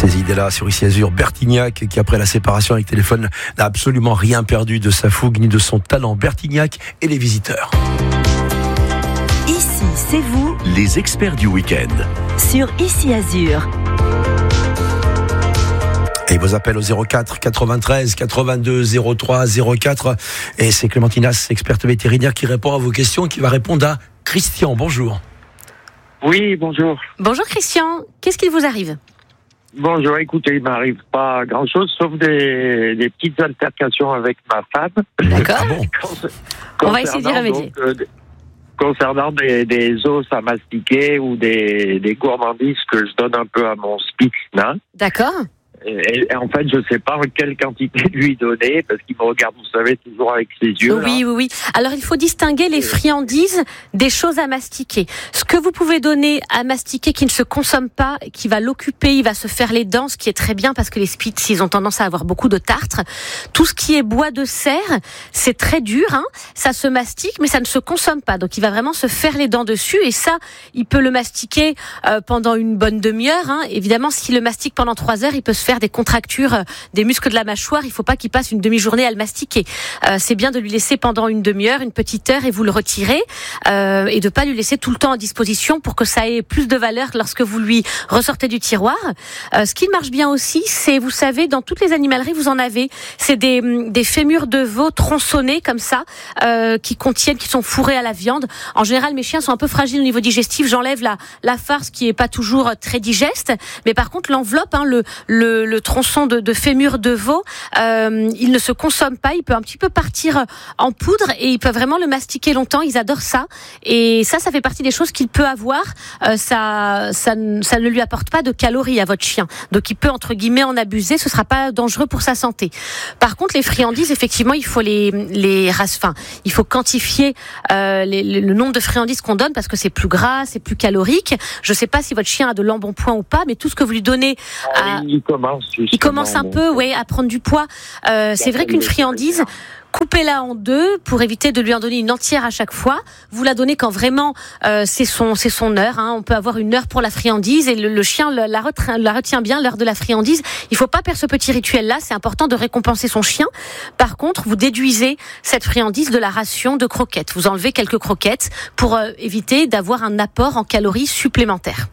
ces idées-là sur Ici Azur. Bertignac, qui après la séparation avec Téléphone n'a absolument rien perdu de sa fougue ni de son talent. Bertignac et les visiteurs. Ici, c'est vous, les experts du week-end. Sur Ici Azur. Et vos appels au 04 93 82 03 04. Et c'est Clémentinas, experte vétérinaire, qui répond à vos questions, qui va répondre à Christian. Bonjour. Oui, bonjour. Bonjour Christian, qu'est-ce qu'il vous arrive ? Bonjour, écoutez, il m'arrive pas grand-chose, sauf des petites altercations avec ma femme. D'accord. Ah bon ? On va essayer d'y remédier. Concernant des os à mastiquer ou des gourmandises que je donne un peu à mon Spitz nain. D'accord. Et en fait, je ne sais pas quelle quantité lui donner, parce qu'il me regarde, vous savez, toujours avec ses yeux. Oui. Alors, il faut distinguer les friandises des choses à mastiquer. Ce que vous pouvez donner à mastiquer qui ne se consomme pas, qui va l'occuper, il va se faire les dents, ce qui est très bien, parce que les Spitz, ils ont tendance à avoir beaucoup de tartre. Tout ce qui est bois de serre, c'est très dur, hein. Ça se mastique, mais ça ne se consomme pas. Donc, il va vraiment se faire les dents dessus, et ça, il peut le mastiquer pendant une bonne demi-heure, hein. Évidemment, s'il le mastique pendant 3 heures, il peut se faire des contractures des muscles de la mâchoire. Il ne faut pas qu'il passe une demi-journée à le mastiquer. C'est bien de lui laisser pendant une demi-heure, une petite heure, et vous le retirez, et de pas lui laisser tout le temps à disposition pour que ça ait plus de valeur lorsque vous lui ressortez du tiroir. Ce qui marche bien aussi, c'est, vous savez, dans toutes les animaleries, vous en avez, c'est des fémurs de veau tronçonnés comme ça, qui sont fourrés à la viande. En général, mes chiens sont un peu fragiles au niveau digestif. J'enlève la farce qui est pas toujours très digeste, mais par contre l'enveloppe, hein, le tronçon de fémur de veau, il ne se consomme pas, il peut un petit peu partir en poudre et il peut vraiment le mastiquer longtemps. Ils adorent ça, et ça fait partie des choses qu'il peut avoir. Ça ne lui apporte pas de calories à votre chien, donc il peut entre guillemets en abuser. Ce sera pas dangereux pour sa santé. Par contre, les friandises, effectivement, il faut il faut quantifier le nombre de friandises qu'on donne, parce que c'est plus gras, c'est plus calorique. Je sais pas si votre chien a de l'embonpoint ou pas, mais tout ce que vous lui donnez, il commence un peu, à prendre du poids. C'est vrai qu'une friandise, coupez-la en 2 pour éviter de lui en donner une entière à chaque fois. Vous la donnez quand vraiment c'est son heure, hein. On peut avoir une heure pour la friandise, et le chien la retient bien, l'heure de la friandise. Il faut pas perdre ce petit rituel-là. C'est important de récompenser son chien. Par contre, vous déduisez cette friandise de la ration de croquettes. Vous enlevez quelques croquettes pour éviter d'avoir un apport en calories supplémentaires.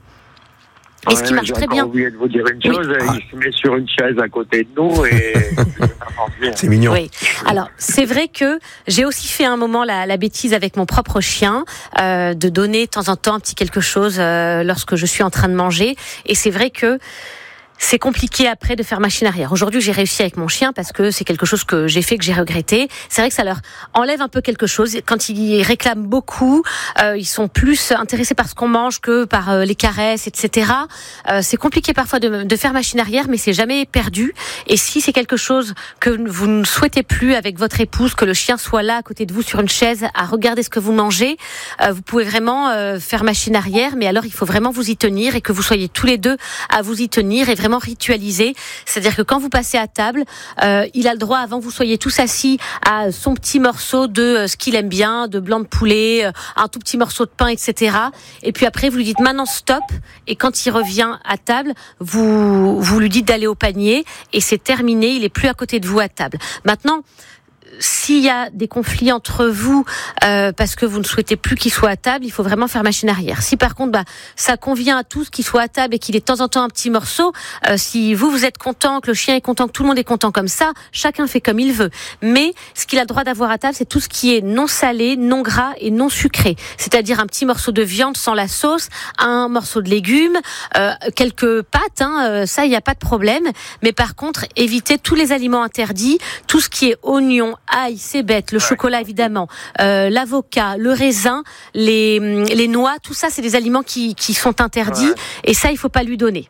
Et ce qui marche très bien. J'ai oublié de vous dire une chose, il se met sur une chaise à côté de nous et c'est mignon. Oui. Alors, c'est vrai que j'ai aussi fait un moment la bêtise avec mon propre chien, de donner de temps en temps un petit quelque chose lorsque je suis en train de manger. Et c'est vrai que c'est compliqué après de faire machine arrière. Aujourd'hui, j'ai réussi avec mon chien parce que c'est quelque chose que j'ai fait, que j'ai regretté. C'est vrai que ça leur enlève un peu quelque chose. Quand ils réclament beaucoup, ils sont plus intéressés par ce qu'on mange que par les caresses, etc. C'est compliqué parfois de faire machine arrière, mais c'est jamais perdu. Et si c'est quelque chose que vous ne souhaitez plus avec votre épouse, que le chien soit là à côté de vous sur une chaise à regarder ce que vous mangez, vous pouvez vraiment faire machine arrière, mais alors il faut vraiment vous y tenir, et que vous soyez tous les deux à vous y tenir et vraiment ritualisé. C'est-à-dire que quand vous passez à table, il a le droit, avant que vous soyez tous assis, à son petit morceau de ce qu'il aime bien, de blanc de poulet, un tout petit morceau de pain, etc. Et puis après, vous lui dites maintenant stop, et quand il revient à table, vous lui dites d'aller au panier, et c'est terminé, il est plus à côté de vous à table. Maintenant, s'il y a des conflits entre vous parce que vous ne souhaitez plus qu'il soit à table, il faut vraiment faire machine arrière. Si par contre ça convient à tous qu'il soit à table et qu'il ait de temps en temps un petit morceau, si vous êtes content, que le chien est content, que tout le monde est content comme ça, chacun fait comme il veut. Mais ce qu'il a le droit d'avoir à table, c'est tout ce qui est non salé, non gras et non sucré. C'est-à-dire un petit morceau de viande sans la sauce, un morceau de légumes, quelques pâtes, ça il n'y a pas de problème. Mais par contre, évitez tous les aliments interdits, tout ce qui est oignon, ail, c'est bête, le chocolat évidemment, l'avocat, le raisin, les noix, tout ça c'est des aliments qui sont interdits, et ça il faut pas lui donner.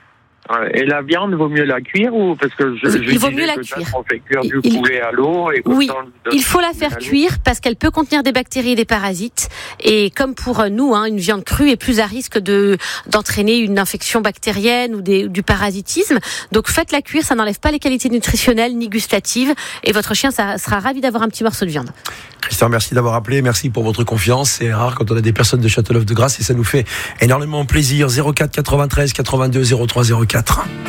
Et la viande, vaut mieux la cuire ou parce que il vaut mieux la cuire. On fait cuire du poulet à l'eau. Et oui, il faut la faire cuire parce qu'elle peut contenir des bactéries et des parasites. Et comme pour nous, une viande crue est plus à risque d'entraîner une infection bactérienne ou du parasitisme. Donc faites-la cuire, ça n'enlève pas les qualités nutritionnelles ni gustatives. Et votre chien sera ravi d'avoir un petit morceau de viande. Christian, merci d'avoir appelé, merci pour votre confiance. C'est rare quand on a des personnes de Châteauneuf de Grasse et ça nous fait énormément plaisir. 04 93 82 03 04.